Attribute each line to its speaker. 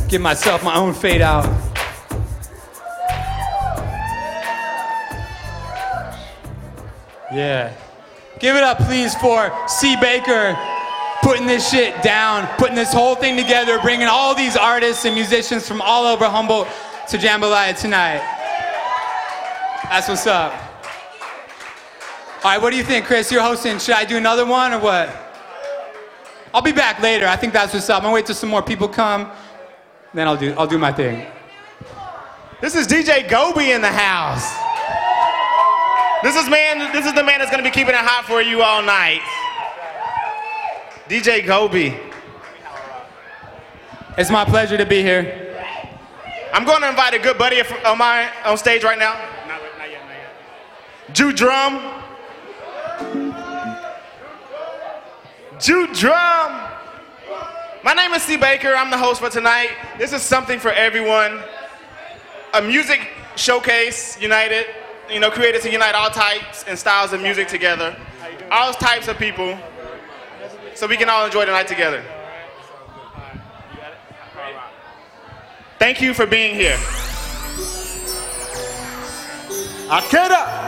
Speaker 1: Give myself my own fade out. Yeah. Give it up, please, for C. Baker putting this shit down, putting this whole thing together, bringing all these artists and musicians from all over Humboldt to Jambalaya tonight. That's what's up. All right, what do you think, Chris? You're hosting. Should I do another one or what? I'll be back later. I think that's what's up. I'm gonna wait till some more people come, then I'll do my thing.
Speaker 2: This is DJ Gobi in the house. This is the man that's gonna be keeping it hot for you all night. DJ Gobi.
Speaker 1: It's my pleasure to be here.
Speaker 2: I'm going to invite a good buddy of mine on stage right now. Not yet. Jude Drum. Jude Drum. My name is C. Baker. I'm the host for tonight. This is something for everyone. A music showcase united, created to unite all types and styles of music together. All types of people, so we can all enjoy the night together. Thank you for being here.
Speaker 3: Akeda.